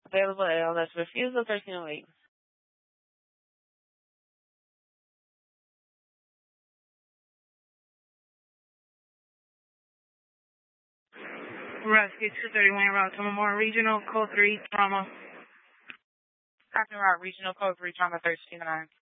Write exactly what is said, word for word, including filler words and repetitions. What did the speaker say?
Available L S refusal thirteen oh eight. Rescue two thirty-one, route to Memorial Regional, code three, trauma. Captain Route Regional Code three Trauma thirteen oh nine.